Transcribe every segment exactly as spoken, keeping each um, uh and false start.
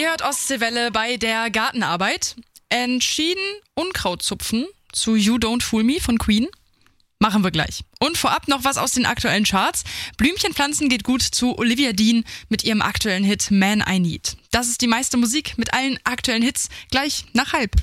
Ihr hört Ostseewelle bei der Gartenarbeit. Entschieden Unkraut zupfen zu You Don't Fool Me von Queen. Machen wir gleich. Und vorab noch was aus den aktuellen Charts. Blümchenpflanzen geht gut zu Olivia Dean mit ihrem aktuellen Hit Man I Need. Das ist die meiste Musik mit allen aktuellen Hits gleich nach halb.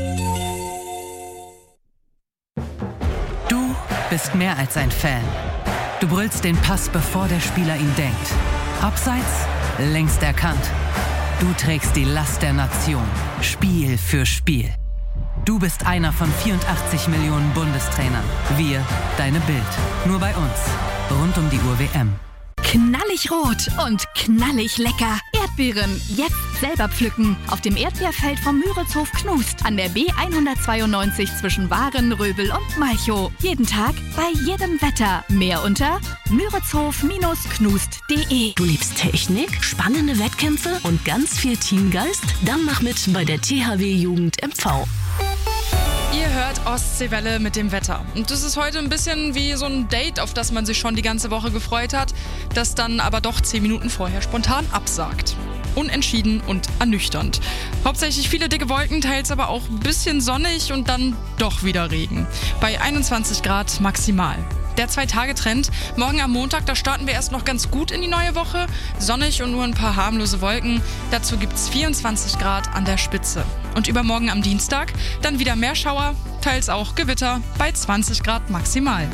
Du bist mehr als ein Fan. Du brüllst den Pass, bevor der Spieler ihn denkt. Abseits, längst erkannt. Du trägst die Last der Nation, Spiel für Spiel. Du bist einer von vierundachtzig Millionen Bundestrainern. Wir, deine Bild. Nur bei uns. Rund um die Uhr W M. Knallig rot und knallig lecker. Erdbeeren jetzt selber pflücken. Auf dem Erdbeerfeld vom Müritzhof Knust an der B hundertzweiundneunzig zwischen Waren, Röbel und Malchow. Jeden Tag, bei jedem Wetter. Mehr unter müritzhof Knust punkt de. Du liebst Technik, spannende Wettkämpfe und ganz viel Teamgeist? Dann mach mit bei der T H W Jugend M V. Ihr hört Ostseewelle mit dem Wetter. Und das ist heute ein bisschen wie so ein Date, auf das man sich schon die ganze Woche gefreut hat, das dann aber doch zehn Minuten vorher spontan absagt. Unentschieden und ernüchternd. Hauptsächlich viele dicke Wolken, teils aber auch ein bisschen sonnig und dann doch wieder Regen. Bei einundzwanzig Grad maximal. Der Zwei-Tage-Trend. Morgen am Montag, da starten wir erst noch ganz gut in die neue Woche. Sonnig und nur ein paar harmlose Wolken. Dazu gibt's vierundzwanzig Grad an der Spitze. Und übermorgen am Dienstag dann wieder mehr Schauer, teils auch Gewitter bei zwanzig Grad maximal.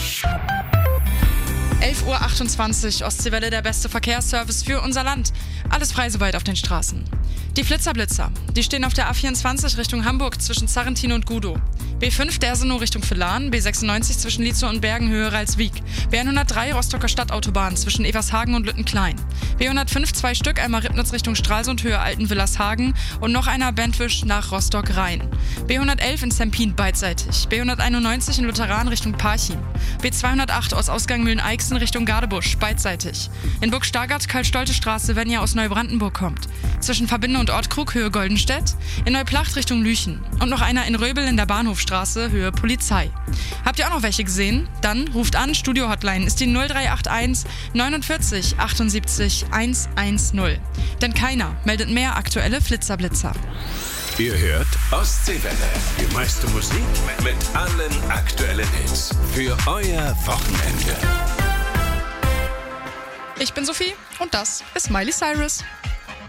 elf Uhr achtundzwanzig, Ostseewelle, der beste Verkehrsservice für unser Land. Alles frei soweit auf den Straßen. Die Flitzer-Blitzer, die stehen auf der A vierundzwanzig Richtung Hamburg zwischen Sarrentin und Gudow. B fünf Dersenow Richtung Villaren, B sechsundneunzig zwischen Lietzow und Bergen Höhe Ralswiek. B hundertdrei Rostocker Stadtautobahn zwischen Evershagen und Lüttenklein. B hundertfünf zwei Stück, einmal Ribnitz Richtung Stralsund Höhe Altenwillershagen und noch einer Bentwisch nach Rostock-Rhein. B hundertelf in Zempin beidseitig. B hunderteinundneunzig in Lutheran Richtung Parchim. B zweihundertacht aus Ausgang Mühlen-Eichsen Richtung Gadebusch beidseitig. In Burg-Stargard Karl-Stolte-Straße, wenn ihr aus Neubrandenburg kommt. Zwischen Verbinde und Ort Krug Höhe Goldenstedt. In Neuplacht Richtung Lüchen. Und noch einer in Röbel in der Bahnhofstraße Höhe Polizei. Habt ihr auch noch welche gesehen? Dann ruft an, Studio-Hotline ist die null drei acht eins neunundvierzig achtundsiebzig hundertzehn. Denn keiner meldet mehr aktuelle Flitzerblitzer. Ihr hört Ostseewelle, die meiste Musik mit allen aktuellen Hits für euer Wochenende. Ich bin Sophie und das ist Miley Cyrus.